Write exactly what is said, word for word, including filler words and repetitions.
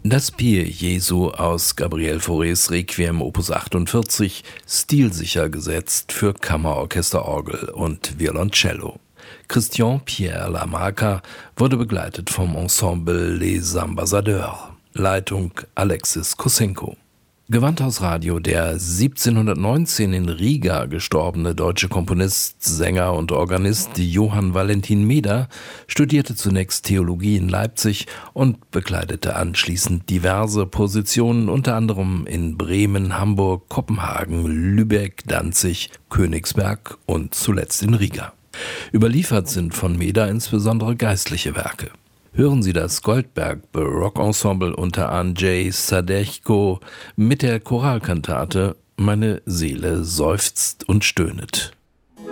Das Pie Jesu aus Gabriel Faurés Requiem Opus achtundvierzig, stilsicher gesetzt für Kammerorchester, Orgel und Violoncello. Christian Pierre Lamarca wurde begleitet vom Ensemble Les Ambassadeurs. Leitung Alexis Kossenko. Gewandhausradio, der siebzehnhundertneunzehn in Riga gestorbene deutsche Komponist, Sänger und Organist Johann Valentin Meder studierte zunächst Theologie in Leipzig und bekleidete anschließend diverse Positionen, unter anderem in Bremen, Hamburg, Kopenhagen, Lübeck, Danzig, Königsberg und zuletzt in Riga. Überliefert sind von Meder insbesondere geistliche Werke. Hören Sie das Goldberg Baroque Ensemble unter Andrzej Sadechko mit der Choralkantate Meine Seele seufzt und stöhnet.